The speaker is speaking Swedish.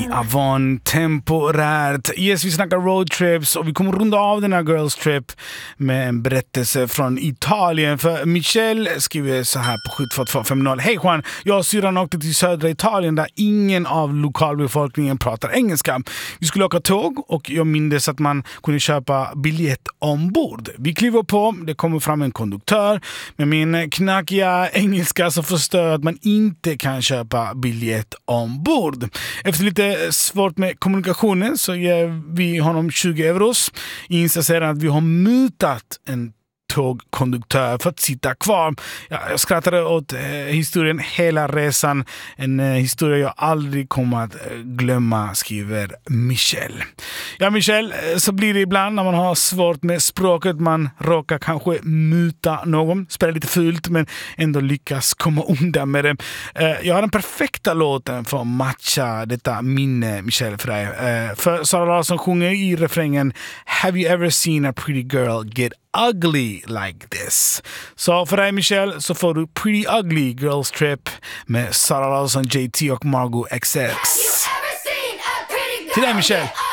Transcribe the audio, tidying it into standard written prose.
i Avon temporärt. Yes, vi snackar roadtrips och vi kommer runda av den här girls trip med en berättelse från Italien. För Michelle skriver så här på 72250. Hej Juan, jag och syrran åkte till södra Italien där ingen av lokalbefolkningen pratar engelska. Vi skulle åka tåg och jag minns att man kunde köpa biljett ombord. Vi kliver på, det kommer fram en konduktör med min knackiga engelska så förstör att man inte kan köpa biljett ombord. Efter lite svårt med kommunikationen så ger vi honom 20 euros. Inser sedan att vi har mutat en tågkonduktör för att sitta kvar. Jag skrattade åt historien hela resan. En historia jag aldrig kommer att glömma, skriver Michelle. Ja, Michelle, så blir det ibland när man har svårt med språket. Man råkar kanske muta någon, spela lite fult men ändå lyckas komma undan med det. Jag har den perfekta låten för att matcha detta minne, Michelle, för dig. För Sara Larsson sjunger i refrängen Have you ever seen a pretty girl get ugly like this? Så för dig, Michelle, så får du Pretty Ugly Girls Trip med Sara Larsson, JT och Margot XX. Till dig, Michelle.